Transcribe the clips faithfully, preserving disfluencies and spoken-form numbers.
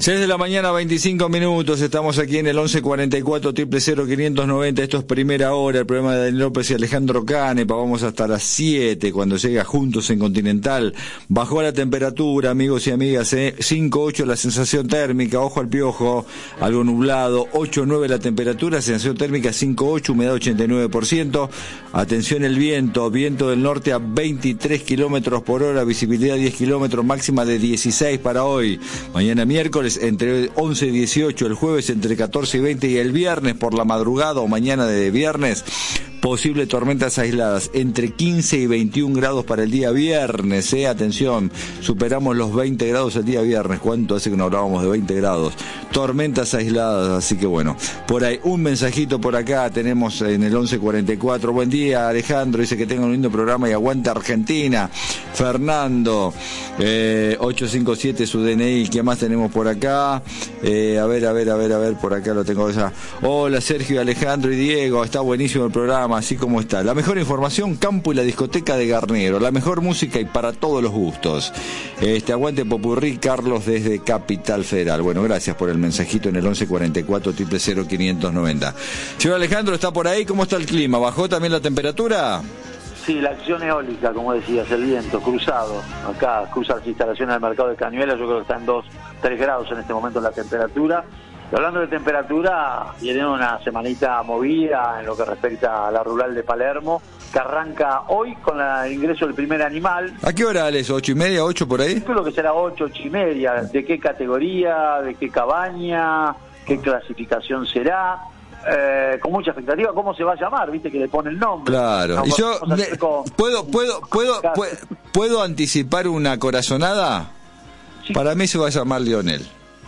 seis de la mañana, veinticinco minutos, estamos aquí en el once cuarenta y cuatro, triple cero, quinientos noventa, esto es Primera Hora, el programa de Daniel López y Alejandro Canepa, vamos hasta las siete, cuando llega Juntos en Continental. Bajó la temperatura, amigos y amigas, ¿eh? cinco ocho la sensación térmica, ojo al piojo, algo nublado, ocho nueve la temperatura, sensación térmica cinco ocho, humedad ochenta y nueve por ciento, atención el viento, viento del norte a veintitrés kilómetros por hora, visibilidad diez kilómetros, máxima de dieciséis para hoy, mañana miércoles entre once y dieciocho, el jueves entre catorce y veinte y el viernes por la madrugada o mañana de viernes, posible tormentas aisladas entre quince y veintiún grados para el día viernes, eh, atención, superamos los veinte grados el día viernes, ¿cuánto hace que no hablábamos de veinte grados? Tormentas aisladas, así que bueno, por ahí un mensajito por acá tenemos en el once cuarenta y cuatro, buen día Alejandro, dice que tenga un lindo programa y aguante Argentina. Fernando, eh, ocho cinco siete su D N I, ¿qué más tenemos por acá? Eh, a ver, a ver, a ver, a ver, por acá lo tengo ya. Hola Sergio, Alejandro y Diego, está buenísimo el programa, así como está. La mejor información, campo y la discoteca de Garnero, la mejor música y para todos los gustos. Este, aguante Popurrí, Carlos desde Capital Federal. Bueno, gracias por el mensajito en el once cuarenta y cuatro, triple cero, quinientos noventa. Señor Alejandro, ¿está por ahí? ¿Cómo está el clima? ¿Bajó también la temperatura? Sí, la acción eólica, como decías, el viento cruzado. Acá cruza las instalaciones del mercado de Cañuelas, yo creo que está en dos, tres grados en este momento la temperatura. Y hablando de temperatura, viene una semanita movida en lo que respecta a la rural de Palermo, que arranca hoy con la, el ingreso del primer animal. ¿A qué hora es? ¿Ocho y media, ocho por ahí? Yo creo que será ocho, ocho y media. ¿De qué categoría? ¿De qué cabaña? ¿Qué clasificación será? Eh, con mucha expectativa, ¿cómo se va a llamar? Viste que le pone el nombre. Claro. No, y yo me, con... puedo puedo puedo puedo, ¿puedo anticipar una corazonada? Sí. Para mí se va a llamar Lionel.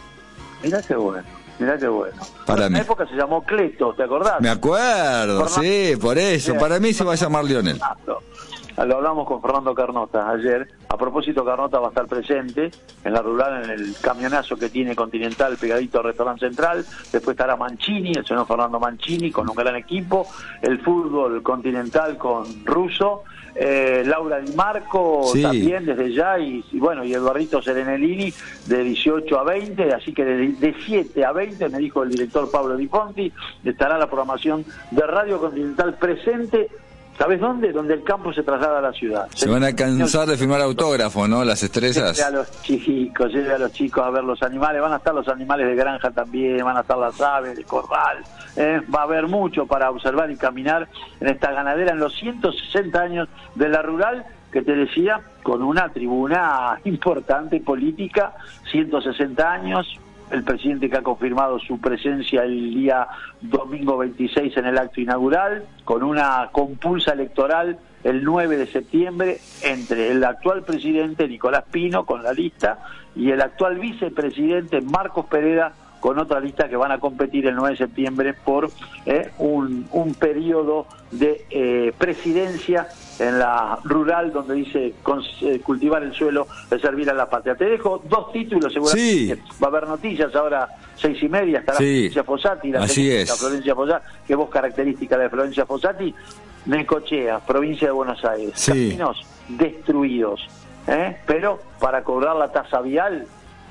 Mirá qué bueno, mirá qué bueno. Para en mí. una época se llamó Cleto, ¿te acordás? Me acuerdo, Fernando... sí, por eso. Bien. Para mí se va a llamar Lionel. Lo hablamos con Fernando Carnota ayer. A propósito, Carnota va a estar presente en la rural, en el camionazo que tiene Continental pegadito al restaurante central. Después estará Mancini, el señor Fernando Mancini, con un gran equipo. El fútbol Continental con Russo. Eh, Laura Di Marco, sí, también desde ya. Y, y bueno, y Eduardito Serenellini de dieciocho a veinte. Así que de, de siete a veinte, me dijo el director Pablo Di Fonti, estará la programación de Radio Continental presente. ¿Sabes dónde? Donde el campo se traslada a la ciudad. Se van a cansar de firmar autógrafos, ¿no? Las estrellas. Lleve a los chicos, lleve a los chicos a ver los animales. Van a estar los animales de granja también, van a estar las aves de corral. Eh, va a haber mucho para observar y caminar en esta ganadera en los ciento sesenta años de la rural, que te decía, con una tribuna importante política, ciento sesenta años. El presidente que ha confirmado su presencia el día domingo veintiséis en el acto inaugural, con una compulsa electoral el nueve de septiembre entre el actual presidente Nicolás Pino con la lista y el actual vicepresidente Marcos Pereda con otra lista, que van a competir el nueve de septiembre por eh, un, un periodo de eh, presidencia en la rural, donde dice con, eh, cultivar el suelo de servir a la patria. Te dejo dos títulos, seguramente. Sí. Va a haber noticias ahora, seis y media, estará sí. Florencia Fossati, la, Así es. la Florencia Fossati, que voz característica de Florencia Fossati. Necochea, provincia de Buenos Aires, sí. Caminos destruidos, ¿eh? Pero para cobrar la tasa vial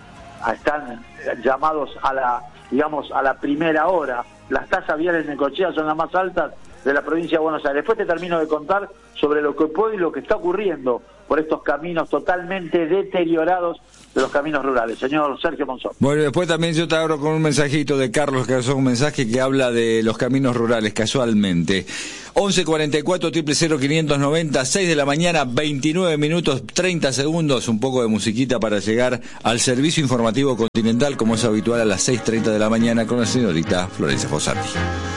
están llamados a la, digamos, a la primera hora. Las tasas viales de Necochea son las más altas de la provincia de Buenos Aires. Después te termino de contar sobre lo que puede y lo que está ocurriendo por estos caminos totalmente deteriorados de los caminos rurales. Señor Sergio Monzón. Bueno, después también yo te abro con un mensajito de Carlos, que es un mensaje que habla de los caminos rurales, casualmente. once cuarenta y cuatro, triple cero, quinientos noventa, seis de la mañana, veintinueve minutos, treinta segundos, un poco de musiquita para llegar al servicio informativo continental, como es habitual a las seis treinta de la mañana con la señorita Florencia Fossati.